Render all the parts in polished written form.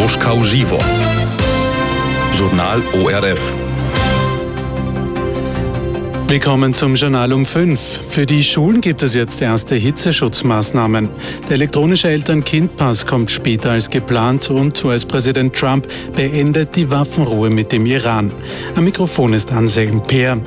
Moscow Żywo. Journal ORF. Willkommen zum Journal um 5. Für die Schulen gibt es jetzt erste Hitzeschutzmaßnahmen. Der elektronische Eltern-Kind-Pass kommt später als geplant und US-Präsident Trump beendet die Waffenruhe mit dem Iran. Am Mikrofon ist Anselm Peer.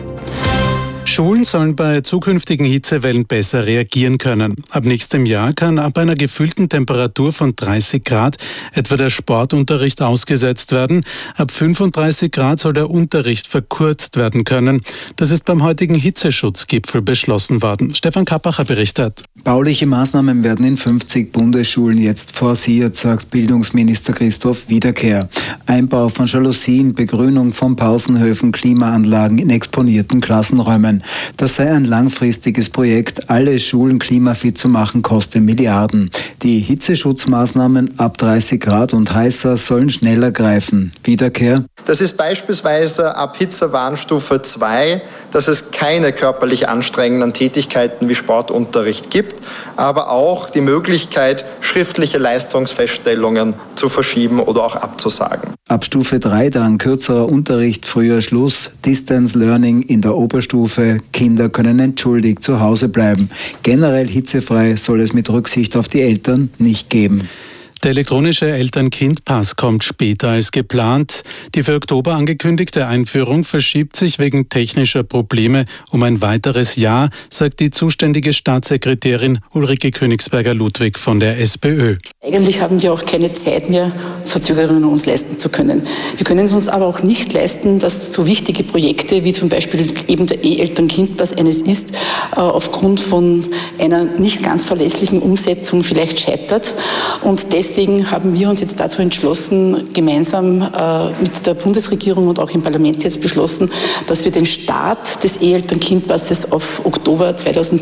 Schulen sollen bei zukünftigen Hitzewellen besser reagieren können. Ab nächstem Jahr kann ab einer gefühlten Temperatur von 30 Grad etwa der Sportunterricht ausgesetzt werden. Ab 35 Grad soll der Unterricht verkürzt werden können. Das ist beim heutigen Hitzeschutzgipfel beschlossen worden. Stefan Kappacher berichtet. Bauliche Maßnahmen werden in 50 Bundesschulen jetzt forciert, sagt Bildungsminister Christoph Wiederkehr. Einbau von Jalousien, Begrünung von Pausenhöfen, Klimaanlagen in exponierten Klassenräumen. Das sei ein langfristiges Projekt. Alle Schulen klimafit zu machen, kostet Milliarden. Die Hitzeschutzmaßnahmen ab 30 Grad und heißer sollen schneller greifen. Wiederkehr. Das ist beispielsweise ab Hitzewarnstufe 2, dass es keine körperlich anstrengenden Tätigkeiten wie Sportunterricht gibt, aber auch die Möglichkeit, schriftliche Leistungsfeststellungen zu verschieben oder auch abzusagen. Ab Stufe 3 dann kürzerer Unterricht, früher Schluss, Distance Learning in der Oberstufe. Kinder können entschuldigt zu Hause bleiben. Generell hitzefrei soll es mit Rücksicht auf die Eltern nicht geben. Der elektronische Eltern-Kind-Pass kommt später als geplant. Die für Oktober angekündigte Einführung verschiebt sich wegen technischer Probleme um ein weiteres Jahr, sagt die zuständige Staatssekretärin Ulrike Königsberger-Ludwig von der SPÖ. Eigentlich haben wir auch keine Zeit mehr, Verzögerungen uns leisten zu können. Wir können es uns aber auch nicht leisten, dass so wichtige Projekte wie zum Beispiel eben der E-Eltern-Kind-Pass eines ist, aufgrund von einer nicht ganz verlässlichen Umsetzung vielleicht scheitert. Und deswegen haben wir uns jetzt dazu entschlossen, gemeinsam mit der Bundesregierung und auch im Parlament jetzt beschlossen, dass wir den Start des E-Eltern-Kind-Passes auf Oktober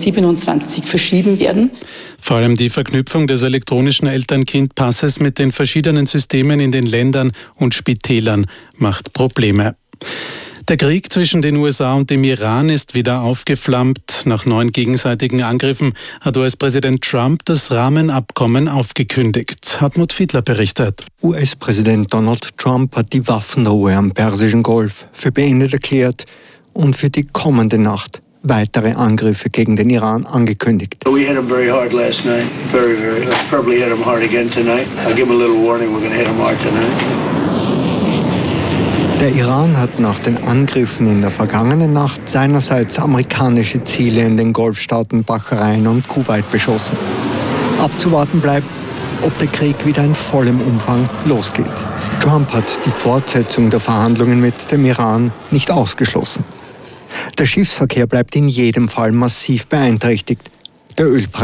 2027 verschieben werden. Vor allem die Verknüpfung des elektronischen Eltern-Kind-Passes mit den verschiedenen Systemen in den Ländern und Spitälern macht Probleme. Der Krieg zwischen den USA und dem Iran ist wieder aufgeflammt. Nach 9 gegenseitigen Angriffen hat US-Präsident Trump das Rahmenabkommen aufgekündigt. Hartmut Fiedler berichtet. US-Präsident Donald Trump hat die Waffenruhe am Persischen Golf für beendet erklärt und für die kommende Nacht weitere Angriffe gegen den Iran angekündigt. We hit them very hard last night. Very, very hard. Probably hit them hard again tonight. I'll give them a little warning. We're going to hit them hard tonight. Der Iran hat nach den Angriffen in der vergangenen Nacht seinerseits amerikanische Ziele in den Golfstaaten Bahrain und Kuwait beschossen. Abzuwarten bleibt, ob der Krieg wieder in vollem Umfang losgeht. Trump hat die Fortsetzung der Verhandlungen mit dem Iran nicht ausgeschlossen. Der Schiffsverkehr bleibt in jedem Fall massiv beeinträchtigt. Der Ölpreis